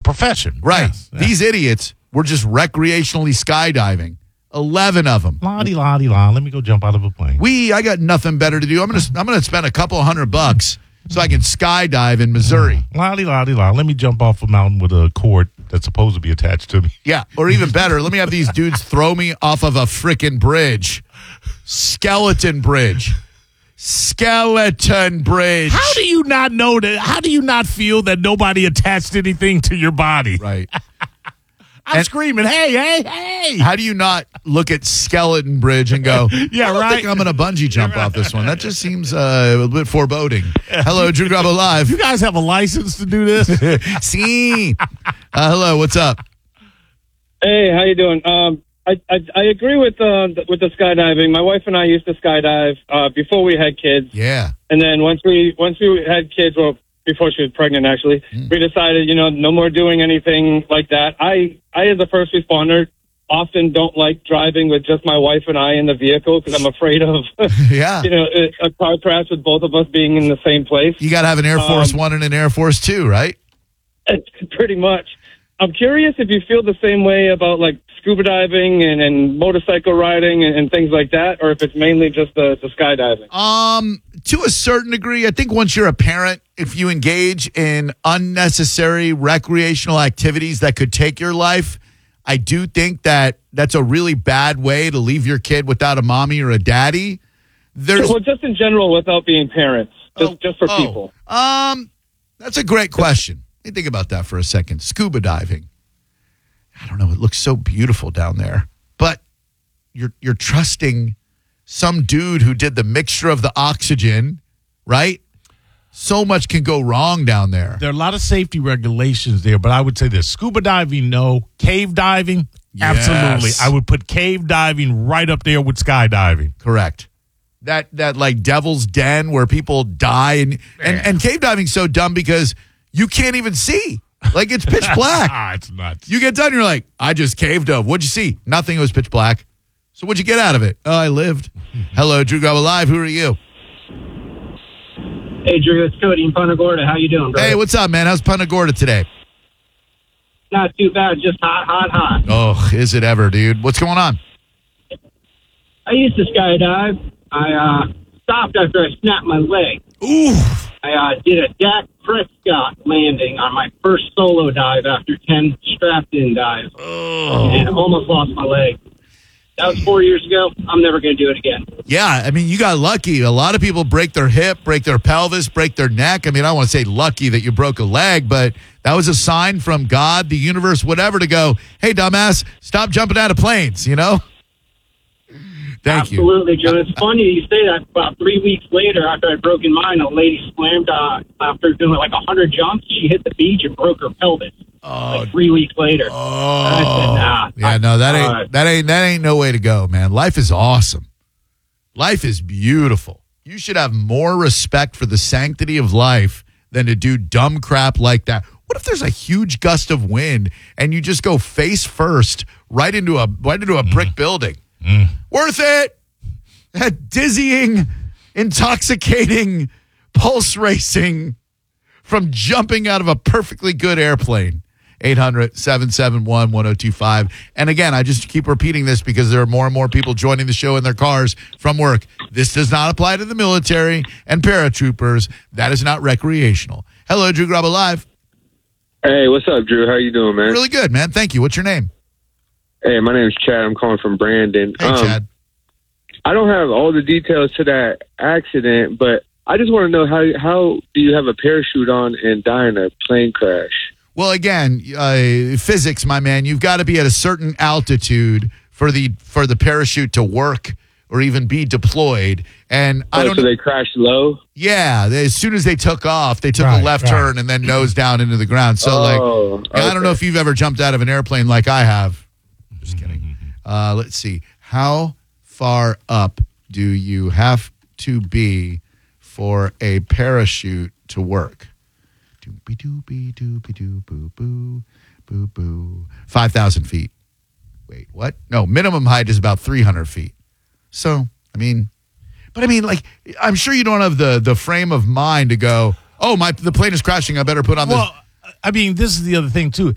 profession. Right. Yes. These idiots were just recreationally skydiving. 11 of them. La-di-la-di-la. Let me go jump out of a plane. I got nothing better to do. I'm gonna spend a couple $100 so I can skydive in Missouri. La-di-la-di-la. Let me jump off a mountain with a cord that's supposed to be attached to me. Yeah, or even better, let me have these dudes throw me off of a freaking bridge. Skeleton bridge. Skeleton bridge. How do you not know that? How do you not feel that nobody attached anything to your body? Right. I'm screaming, hey. How do you not look at Skeleton Bridge and go, Yeah, I don't right. think I'm going to bungee jump off this one. That just seems a little bit foreboding. Hello, Drew Garabo Live. You guys have a license to do this? See? Hello, what's up? Hey, how you doing? I agree with the skydiving. My wife and I used to skydive before we had kids, Yeah. and then once we had kids, well, before she was pregnant, actually, we decided, no more doing anything like that. I as a first responder, often don't like driving with just my wife and I in the vehicle because I'm afraid of, Yeah. a car crash with both of us being in the same place. You got to have an Air Force One and an Air Force Two, right? Pretty much. I'm curious if you feel the same way about like scuba diving and motorcycle riding and things like that, or if it's mainly just the skydiving. To a certain degree, I think once you're a parent, if you engage in unnecessary recreational activities that could take your life, I do think that that's a really bad way to leave your kid without a mommy or a daddy. Well, just in general, without being parents, just for people. That's a great question. Let me think about that for a second. Scuba diving. I don't know. It looks so beautiful down there, but you're trusting some dude who did the mixture of the oxygen, right? So much can go wrong down there. There are a lot of safety regulations there, but I would say this. Scuba diving, no. Cave diving, Yes. absolutely. I would put cave diving right up there with skydiving. Correct. That like Devil's Den where people die and cave diving's so dumb because you can't even see. Like it's pitch black. It's nuts. You get done, you're like, I just caved over. What'd you see? Nothing. It was pitch black. So what'd you get out of it? Oh, I lived. Hello, Drew Garabo Live. Who are you? Hey, Drew, it's Cody in Punta Gorda. How you doing, bro? Hey, what's up, man? How's Punta Gorda today? Not too bad, just hot. Oh, is it ever, dude? What's going on? I used to skydive. I stopped after I snapped my leg. Ooh. I did a Dak Prescott landing on my first solo dive after 10 strapped-in dives. And almost lost my leg. That was 4 years ago. I'm never going to do it again. Yeah, I mean, you got lucky. A lot of people break their hip, break their pelvis, break their neck. I mean, I don't want to say lucky that you broke a leg, but that was a sign from God, the universe, whatever, to go, hey, dumbass, stop jumping out of planes, Thank you. Absolutely, Joe. It's funny you say that. About 3 weeks later, after I'd broken mine, a lady slammed after doing like 100 jumps. She hit the beach and broke her pelvis. Like 3 weeks later. I said, nah. Yeah, no, that ain't no way to go, man. Life is awesome. Life is beautiful. You should have more respect for the sanctity of life than to do dumb crap like that. What if there's a huge gust of wind and you just go face first right into a brick building? Worth it. That dizzying, intoxicating, pulse racing from jumping out of a perfectly good airplane. 800-771-1025. And again, I just keep repeating this because there are more and more people joining the show in their cars from work. This does not apply to the military and paratroopers. That is not recreational. Hello, Drew Garabo Live. Hey, what's up, Drew? How you doing, man? Really good, man. Thank you. What's your name? Hey, my name's Chad. I'm calling from Brandon. Hey, Chad. I don't have all the details to that accident, but I just want to know how do you have a parachute on and die in a plane crash? Well, again, physics, my man. You've got to be at a certain altitude for the parachute to work or even be deployed. And So they crashed low? Yeah, as soon as they took off, they took a left turn and then nose down into the ground. So, I don't know if you've ever jumped out of an airplane like I have. Just kidding. Let's see. How far up do you have to be for a parachute to work? Doopy doopy doopy doo boo boo boo boo. 5,000 feet. Wait, what? No, minimum height is about 300 feet. So, I'm sure you don't have the frame of mind to go, the plane is crashing. I better put on Well, this is the other thing, too.